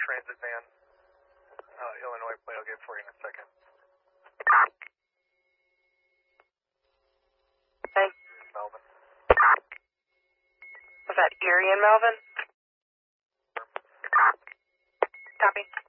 transit van, Illinois plate. I'll get it for you in a second. Hey. Melvin. Was that Erie and Melvin? Sure. Copy.